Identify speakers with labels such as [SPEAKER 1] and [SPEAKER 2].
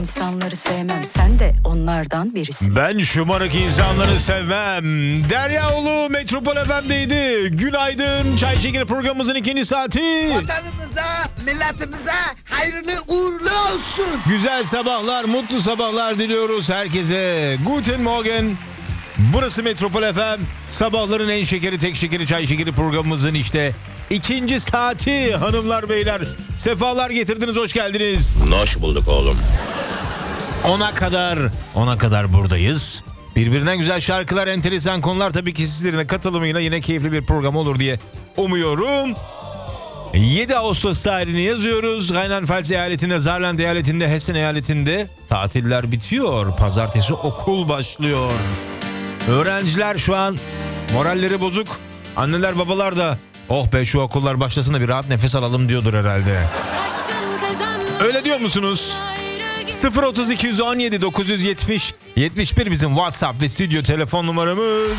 [SPEAKER 1] İnsanları sevmem, sen de onlardan birisin.
[SPEAKER 2] Ben şımarık insanları sevmem. Derya Ulu Metropol FM'deydi. Günaydın. Çay Şekeri programımızın ikinci saati.
[SPEAKER 3] Vatanımıza, milletimize hayırlı uğurlu olsun.
[SPEAKER 2] Güzel sabahlar, mutlu sabahlar diliyoruz herkese. Guten Morgen. Burası Metropol FM. Sabahların en şekeri, tek şekeri, Çay Şekeri programımızın işte ikinci saati. Hanımlar, beyler, sefalar getirdiniz, hoş geldiniz.
[SPEAKER 4] Hoş bulduk oğlum.
[SPEAKER 2] 10'a kadar buradayız. Birbirinden güzel şarkılar, enteresan konular, tabii ki sizlerin de katılımıyla yine keyifli bir program olur diye umuyorum. 7 Ağustos tarihini yazıyoruz. Rheinland-Pfalz eyaletinde, Saarland eyaletinde, Hessen eyaletinde tatiller bitiyor. Pazartesi okul başlıyor. Öğrenciler şu an moralleri bozuk. Anneler babalar da oh be şu okullar başlasın da bir rahat nefes alalım diyordur herhalde. Öyle diyor musunuz? 032 117 970 71 bizim WhatsApp ve stüdyo telefon numaramız.